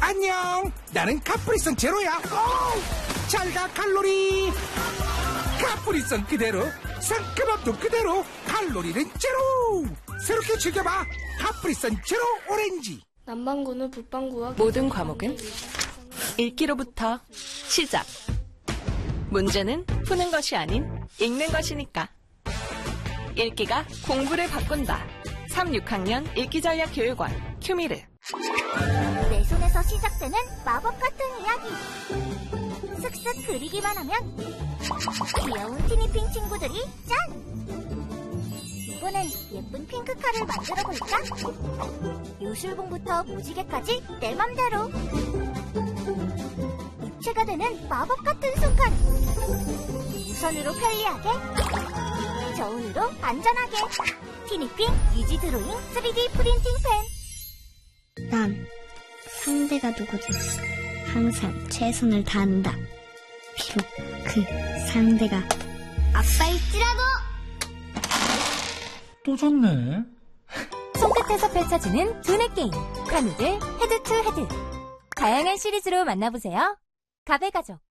안녕, 나는 카프리선 제로야. 잘가 칼로리. 카프리선 그대로, 상큼함도 그대로, 칼로리는 제로. 새롭게 즐겨봐, 카프리선 제로 오렌지. 남반구는 북반구와 모든 과목은 읽기로부터 시작. 문제는 푸는 것이 아닌 읽는 것이니까. 읽기가 공부를 바꾼다. 3, 6학년 읽기전략교육원 큐미르. 내 손에서 시작되는 마법 같은 이야기. 슥슥 그리기만 하면 귀여운 티니핑 친구들이 짠! 이번엔 예쁜 핑크카를 만들어 볼까? 요술봉부터 무지개까지 내 맘대로. 입체가 되는 마법 같은 순간. 무선으로 편리하게, 저온으로 안전하게. 티니핑 이지 드로잉 3D 프린팅 펜. 난 상대가 누구든 항상 최선을 다한다. 비록 그 상대가 아빠일지라도. 또 졌네. 손끝에서 펼쳐지는 두뇌 게임 카누들 헤드 투 헤드. 다양한 시리즈로 만나보세요. 가베가족.